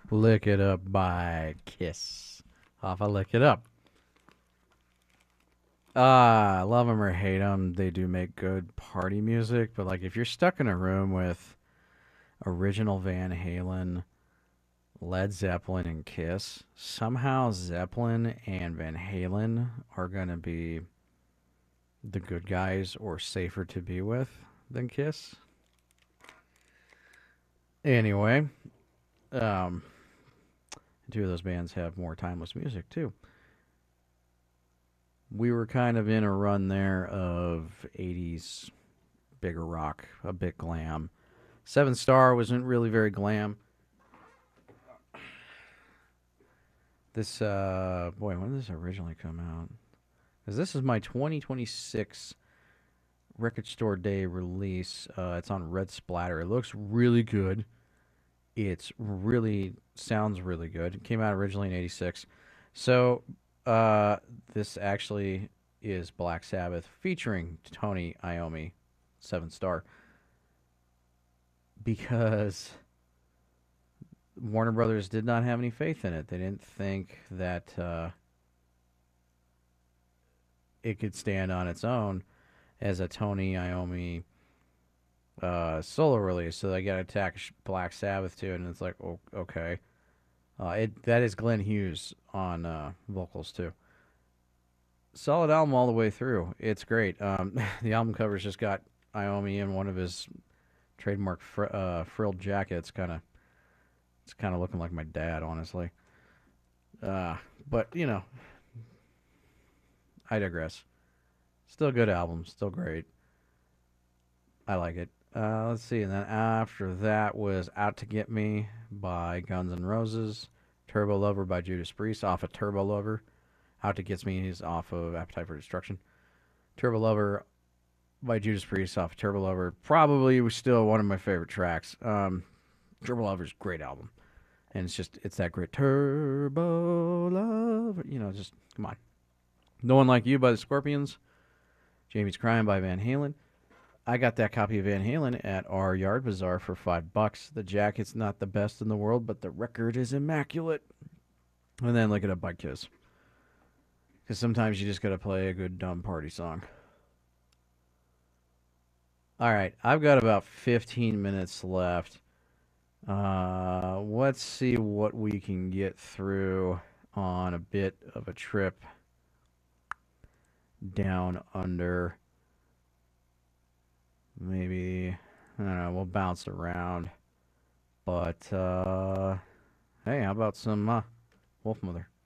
Lick It Up by Kiss. Off of Lick It Up. Love them or hate them, they do make good party music. But like, if you're stuck in a room with original Van Halen, Led Zeppelin, and Kiss, somehow Zeppelin and Van Halen are gonna be the good guys or safer to be with than Kiss. Anyway, um, two of those bands have more timeless music too. We were kind of in a run there of 80s bigger rock, a bit glam. Seven Star wasn't really very glam. This boy, when did this originally come out? Because this is my 2026 Record Store Day release. It's on Red Splatter. It looks really good. It's really sounds really good. It came out originally in '86. So this actually is Black Sabbath featuring Tony Iommi, Seven Star, because Warner Brothers did not have any faith in it. They didn't think that it could stand on its own as a Tony Iommi solo release. So they got to attack Black Sabbath too, and it's like, oh, okay. That is Glenn Hughes on vocals too. Solid album all the way through. It's great. The album cover's just got Iommi in one of his trademark frilled jackets. It's kind of looking like my dad, honestly. But you know, I digress. Still good album. Still great. I like it. Let's see. And then after that was Out to Get Me by Guns N' Roses. Turbo Lover by Judas Priest off of Turbo Lover. Out to Get Me is off of Appetite for Destruction. Turbo Lover by Judas Priest off of Turbo Lover. Probably was still one of my favorite tracks. Turbo Lover's a great album. And it's that great Turbo Lover. You know, just, come on. No One Like You by the Scorpions. Jamie's Crying by Van Halen. I got that copy of Van Halen at our Yard Bazaar for $5. The jacket's not the best in the world, but the record is immaculate. And then Look It Up by Kiss. Because sometimes you just got to play a good dumb party song. All right, I've got about 15 minutes left. Let's see what we can get through on a bit of a trip down under. Maybe, I don't know, we'll bounce around. But, hey, how about some Wolfmother?